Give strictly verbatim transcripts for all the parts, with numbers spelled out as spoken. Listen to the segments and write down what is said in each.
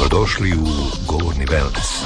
Dobrodošli u Govorni wellness.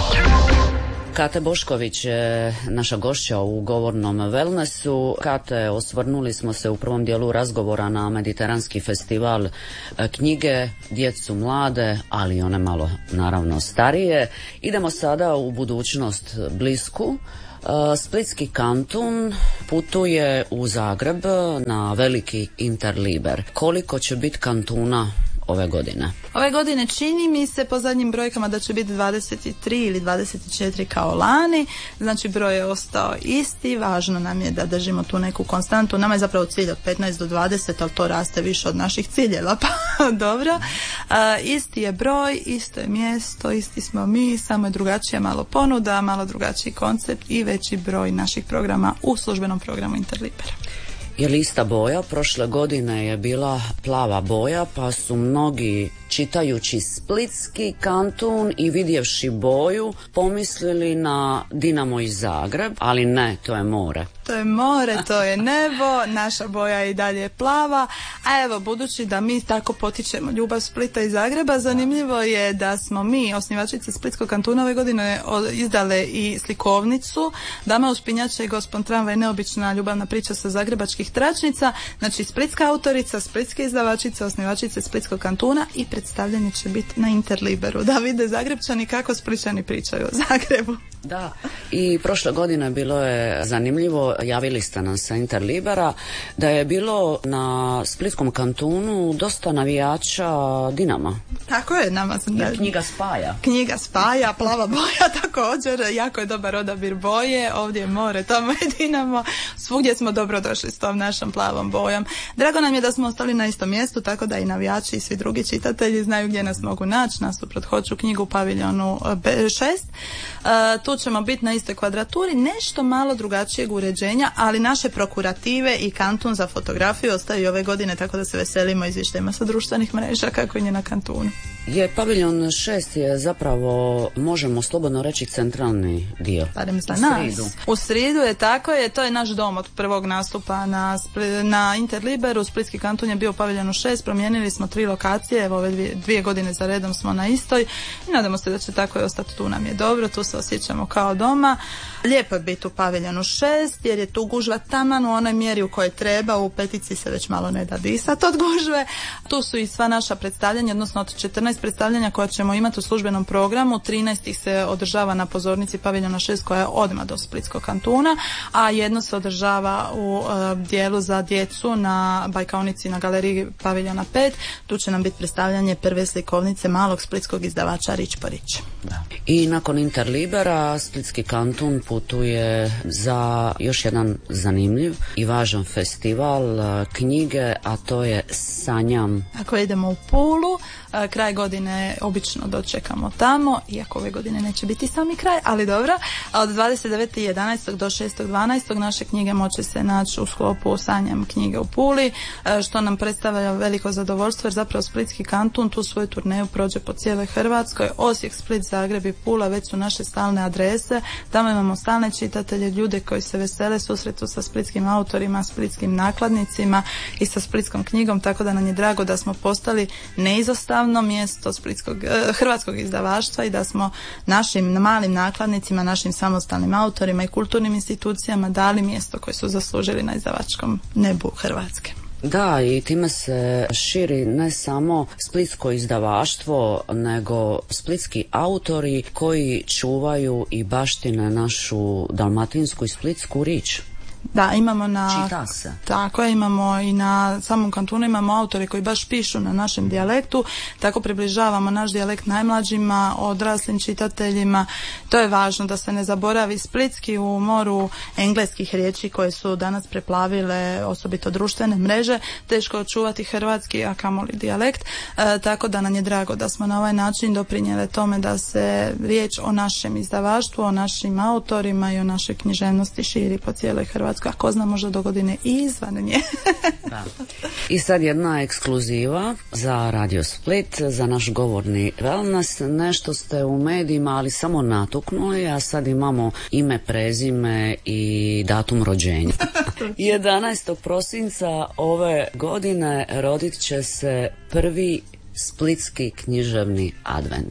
Kate Bošković je naša gošća u Govornom wellnessu. Kate, osvrnuli smo se u prvom dijelu razgovora na Mediteranski festival knjige, djecu mlade, ali one malo naravno starije. Idemo sada u budućnost blisku. Splitski kantun putuje u Zagreb na veliki Interliber. Koliko će biti kantuna ove godine? Ove godine čini mi se po zadnjim brojkama da će biti dvadeset tri ili dvadeset četiri kao lani, znači broj je ostao isti, važno nam je da držimo tu neku konstantu, nama je zapravo cilj od petnaest do dvadeset, ali to raste više od naših ciljeva, pa dobro. A, isti je broj, isto je mjesto, isti smo mi, samo je drugačija malo ponuda, malo drugačiji koncept i veći broj naših programa u službenom programu Interlibera. Je li ista boja? Prošle godine je bila plava boja, pa su mnogi, čitajući Splitski kantun i vidjevši boju, pomislili na Dinamo iz Zagreb, ali ne, to je more. To je more, to je nebo, naša boja je i dalje plava, a evo, budući da mi tako potičemo ljubav Splita i Zagreba, zanimljivo je da smo mi, osnivačice Splitskog kantuna, ove godine izdale i slikovnicu Dama uspinjača i Gospon tramvaj, neobična ljubavna priča sa zagrebačkih tračnica, znači splitska autorica, splitske izdavačice, osnivačice Splitskog kantuna i predstavljanje će biti na Interliberu, da vide Zagrebčani kako Splićani pričaju o Zagrebu. Da, i prošle godine bilo je zanimljivo, javili ste nam sa Interlibera, da je bilo na Splitskom kantunu dosta navijača Dinama. Tako je, nama se da... Knjiga spaja. Knjiga spaja, plava boja također, jako je dobar odabir boje, ovdje je more, tamo je Dinamo, svugdje smo dobro došli s tom našom plavom bojom. Drago nam je da smo ostali na istom mjestu, tako da i navijači i svi drugi čitatelji znaju gdje nas mogu naći, nasuprot Hoću knjigu u paviljonu šest. Uh, tu ćemo biti na istoj kvadraturi, nešto malo drugačijeg uređenja, ali naše prokurative i kantun za fotografiju ostaju ove godine, tako da se veselimo izvještajima sa društvenih mreža kako je na kantunu. Je paviljon šest je zapravo, možemo slobodno reći, centralni dio. Barem za nas. Sridu. U sridu je tako je, to je naš dom od prvog nastupa na, na Interliberu. Splitski kantun je bio u paviljonu šest, promijenili smo tri lokacije, evo ove dvije, dvije godine za redom smo na istoj i nadamo se da će tako i ostati, tu nam je dobro, tu se osjećamo kao doma. Lijepo je biti u paviljonu šest jer je tu gužva taman u onoj mjeri u kojoj treba, u petici se već malo ne da disat od gužve. Tu su i sva naša predstavljanja, odnosno od četrnaest predstavljanja koja ćemo imati u službenom programu, trinaest ih se održava na pozornici paviljona šest koja je odmah do Splitskog kantuna, a jedno se održava u uh, dijelu za djecu na bajkaonici na galeriji paviljona pet. Tu će nam biti predstavljanje prve slikovnice malog splitskog izdavača Rič po Rič. Da. I nakon Interlibera Splitski kantun putuje za još jedan zanimljiv i važan festival knjige, a to je Sanjam. Ako idemo u Pulu, kraj godine obično dočekamo tamo, iako ove godine neće biti sami kraj, ali dobro. Od dvadeset devetog jedanaestog do šestog dvanaestog naše knjige moće se naći u sklopu Sanjam knjige u Puli, što nam predstavlja veliko zadovoljstvo jer zapravo Splitski kantun tu svoju turneju prođe po cijeloj Hrvatskoj. Osijek, Split, Zagreb i Pula već su naše stalne adrese. Tamo imamo stalne čitatelje, ljude koji se vesele susretu sa splitskim autorima, splitskim nakladnicima i sa Splitskom knjigom, tako da nam je drago da smo postali neizostavno mjesto splitskog, eh, hrvatskog izdavaštva i da smo našim malim nakladnicima, našim samostalnim autorima i kulturnim institucijama dali mjesto koje su zaslužili na izdavačkom nebu Hrvatske. Da, i time se širi ne samo splitsko izdavaštvo, nego splitski autori koji čuvaju i baštine našu dalmatinsku i splitsku rič. Da, imamo na... Čita se. Tako je, imamo i na samom kantunu imamo autore koji baš pišu na našem dijalektu, tako približavamo naš dijalekt najmlađima, odraslim čitateljima. To je važno da se ne zaboravi splitski u moru engleskih riječi koje su danas preplavile osobito društvene mreže. Teško očuvati hrvatski, a kamoli dijalekt, e, tako da nam je drago da smo na ovaj način doprinijeli tome da se riječ o našem izdavaštvu, o našim autorima i o našoj književnosti širi po cijeloj Hrvatskoj. A ko zna, možda do godine i izvan nje. Da. I sad jedna ekskluziva za Radio Split, za naš govorni wellness. Nešto ste u medijima, ali samo natuknuli, a sad imamo ime, prezime i datum rođenja. jedanaestog prosinca ove godine rodit će se prvi splitski književni advent.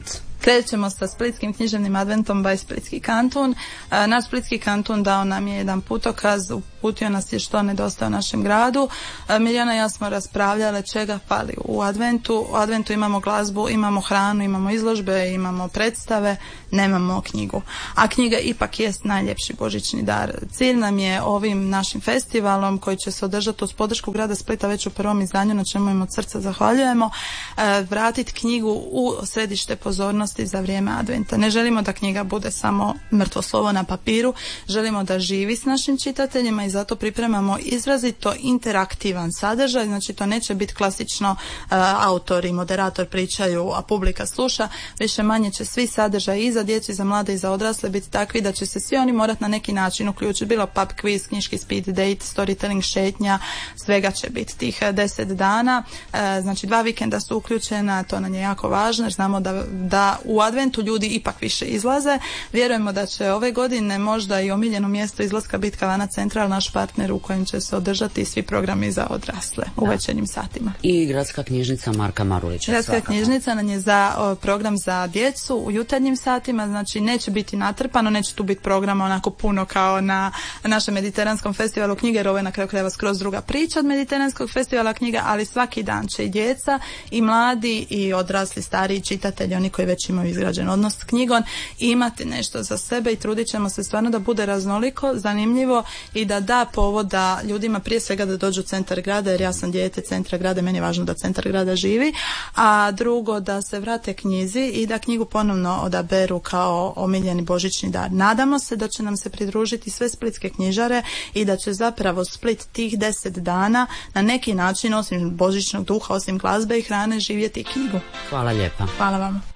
Krećemo sa Splitskim književnim adventom by Splitski kantun. Naš Splitski kantun dao nam je jedan putokaz, uputio nas je što nedostaje u našem gradu. Mirjana i ja smo raspravljale čega fali u adventu. U adventu imamo glazbu, imamo hranu, imamo izložbe, imamo predstave, nemamo knjigu. A knjiga ipak jest najljepši božićni dar. Cilj nam je ovim našim festivalom koji će se održati uz podršku grada Splita već u prvom izdanju, na čemu im od srca zahvaljujemo, vratiti knjigu u središte pozornosti za vrijeme adventa. Ne želimo da knjiga bude samo mrtvo slovo na papiru, želimo da živi s našim čitateljima i zato pripremamo izrazito interaktivan sadržaj, znači to neće biti klasično uh, autor i moderator pričaju, a publika sluša, više manje će svi sadržaj i za djecu, i za mlade i za odrasle biti takvi da će se svi oni morati na neki način uključiti, bilo pub quiz, knjiški speed date, storytelling, šetnja, svega će biti tih deset dana, uh, znači dva vikenda su uključena, to nam je jako važno jer znamo da, da u adventu ljudi ipak više izlaze. Vjerujemo da će ove godine možda i omiljeno mjesto izlaska biti Kavana Central, naš partner u kojem će se održati svi programi za odrasle u večernjim satima. I gradska knjižnica Marka Marulića. Gradska svakako. knjižnica nam je za o, program za djecu u jutarnjim satima, znači neće biti natrpano, neće tu biti programa onako puno kao na našem Mediteranskom festivalu knjige, jer ovo je na kraju krajeva skroz druga priča od Mediteranskog festivala knjiga, ali svaki dan će i djeca i mladi i odrasli, stariji čitatelji, oni koji već imaju izgrađen odnos s knjigom, imati nešto za sebe i trudit ćemo se stvarno da bude raznoliko, zanimljivo i da da povod da ljudima prije svega da dođu u centar grada, jer ja sam dijete centra grada, meni je važno da centar grada živi, a drugo da se vrate knjizi i da knjigu ponovno odaberu kao omiljeni božićni dar. Nadamo se da će nam se pridružiti sve splitske knjižare i da će zapravo Split tih deset dana na neki način, osim božićnog duha, osim glazbe i hrane, živjeti knjigu. Hvala lijepa. Hvala vam.